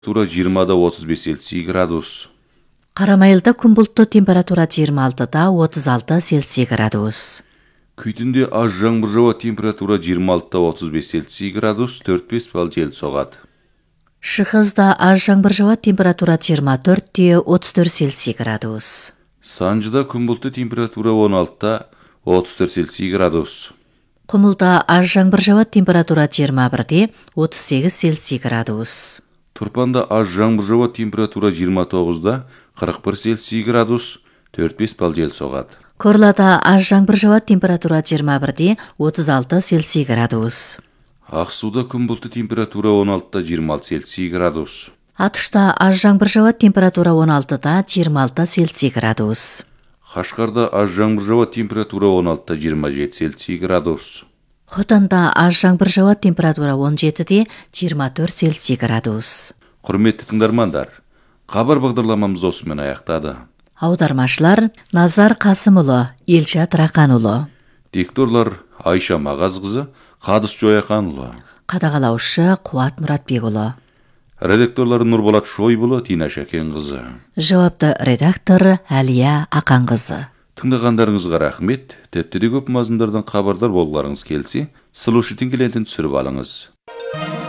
Тура 20-35 Цельсий градус. Карамайылда күн бұлтты, температура 26-36 Цельсий градус. Күйтінде аз жаңбыр жауа, температура 26-35 Цельсий градус, 4-5 балл жел соғады. Шығызда аз жаңбыр жауа, температура 24-34 Цельсий градус. Санжыда күн бұлтты, температура 16-34 Цельсий градус. Құмылда аз жаңбыр жауа, температура 21-38 Цельсий градус. Турпанда аз жаңбыр жауа, температура 29-41 Цельсий градус, 4-5 балл жел соғады. Корлада аз жаңбыр жауа, температура 21-36 Цельсий градус. Ақсуда күн бұлтты, температура 16-26 Цельсий градус. Атышта аз жаңбыр жауа, температура 16-26 Цельсий градус. Қашқарда аз жаңбыр жауа, температура 16-27 Цельсий градус. Хотанда аз жаңбыр жауа, температура 17-24 Цельсий градус. Құрметті тыңдармандар, хабар бағдарламамыз осымен аяқтады. Аудармашылар Назар Қасымұлы, Елшат Рақанұлы. Дикторлар Айша Мағазқызы, Қадыс Жояқанұлы. Қадағалаушы Қуат Мұратбекұлы. Редакторлары Нұрболат Шойбұлы, Тина Шәкенқызы. Жауапты редактор Әлия Ақанқызы. Тыңдағандарыңызға рахмет. Тепті де көп мазмұндардан хабардар болғыларыңыз келсе, слушатель лентін түсіріп алыңыз.